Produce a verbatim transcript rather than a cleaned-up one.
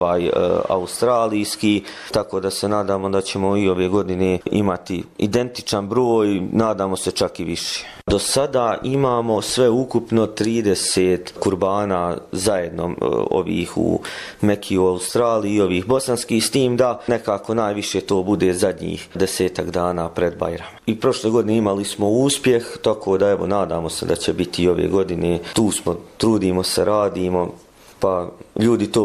ovaj australijski, tako da se nadamo da ćemo i ove godine imati identičan broj, nadamo se čak i više. Do sada imamo sve ukupno trideset kurbana zajedno ovih u Meki u Australiji i ovih bosanskih, s tim da nekako najviše to bude zadnjih desetak dana pred Bajram. I prošle godine imali smo uspjeh, tako da evo nadamo se da će biti i ove godine. Tu smo, trudimo se, radimo, pa ljudi to